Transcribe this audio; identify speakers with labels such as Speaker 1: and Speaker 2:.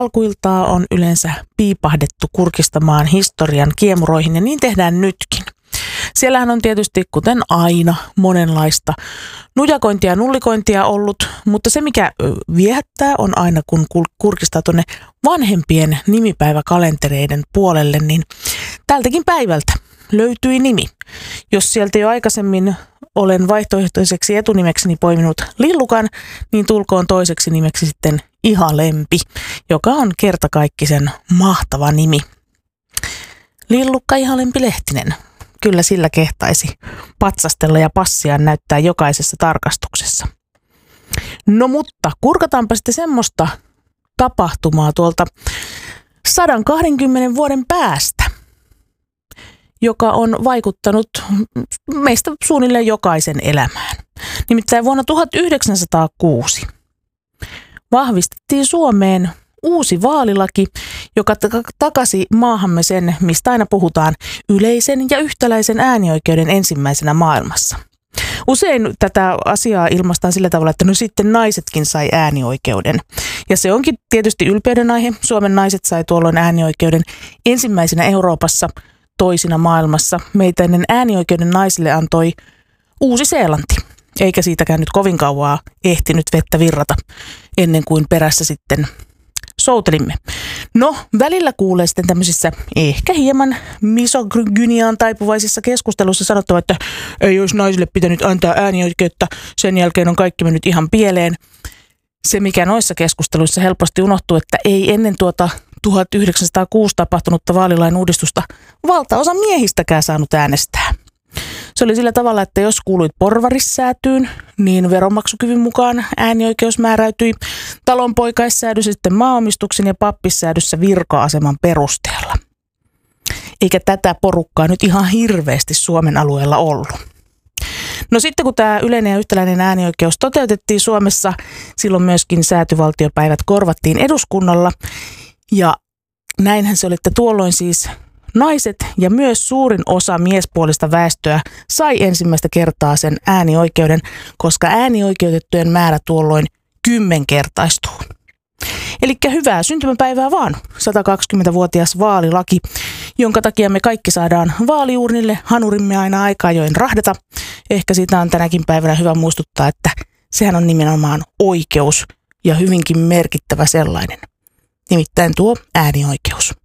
Speaker 1: Alkuiltaa on yleensä piipahdettu kurkistamaan historian kiemuroihin ja niin tehdään nytkin. Siellähän on tietysti, kuten aina, monenlaista nujakointia ja nullikointia ollut, mutta se mikä viehättää on aina kun kurkistaa tuonne vanhempien nimipäiväkalentereiden puolelle, niin tältäkin päivältä löytyi nimi. Jos sieltä jo aikaisemmin olen vaihtoehtoiseksi etunimekseni poiminut Lillukan, niin tulkoon toiseksi nimeksi sitten Ihalempi, joka on kertakaikkisen mahtava nimi. Lillukka Ihalempi Lehtinen. Kyllä sillä kehtaisi patsastella ja passia näyttää jokaisessa tarkastuksessa. No mutta kurkataanpa sitten semmoista tapahtumaa tuolta 120 vuoden päästä, joka on vaikuttanut meistä suunnilleen jokaisen elämään. Nimittäin vuonna 1906 vahvistettiin Suomeen uusi vaalilaki, joka takasi maahamme sen, mistä aina puhutaan, yleisen ja yhtäläisen äänioikeuden ensimmäisenä maailmassa. Usein tätä asiaa ilmaistaan sillä tavalla, että no sitten naisetkin sai äänioikeuden. Ja se onkin tietysti ylpeyden aihe. Suomen naiset sai tuolloin äänioikeuden ensimmäisenä Euroopassa, toisina maailmassa. Meitä ennen äänioikeuden naisille antoi Uusi-Seelanti. Eikä siitäkään nyt kovin kauaa ehtinyt vettä virrata ennen kuin perässä sitten soutelimme. No, välillä kuulee sitten tämmöisissä ehkä hieman misogyniaan taipuvaisissa keskusteluissa sanottava, että ei olisi naisille pitänyt antaa äänioikeutta, sen jälkeen on kaikki mennyt ihan pieleen. Se, mikä noissa keskusteluissa helposti unohtuu, että ei ennen tuota 1906 tapahtunutta vaalilain uudistusta valtaosa miehistäkään saanut äänestää. Se oli sillä tavalla, että jos kuuluit porvarissäätyyn, niin veronmaksukyvyn mukaan äänioikeus määräytyi talonpoikaissäädys sitten maaomistuksen ja pappissäädyssä virka-aseman perusteella. Eikä tätä porukkaa nyt ihan hirveästi Suomen alueella ollut. No sitten kun tämä yleinen ja yhtäläinen äänioikeus toteutettiin Suomessa, silloin myöskin säätyvaltiopäivät korvattiin eduskunnalla ja näinhän se oli, että tuolloin siis naiset ja myös suurin osa miespuolista väestöä sai ensimmäistä kertaa sen äänioikeuden, koska äänioikeutettujen määrä tuolloin 10-kertaistuu. Elikkä hyvää syntymäpäivää vaan, 120-vuotias vaalilaki, jonka takia me kaikki saadaan vaaliurnille hanurimme aina aika ajoin rahdata. Ehkä siitä on tänäkin päivänä hyvä muistuttaa, että sehän on nimenomaan oikeus ja hyvinkin merkittävä sellainen. Nimittäin tuo äänioikeus.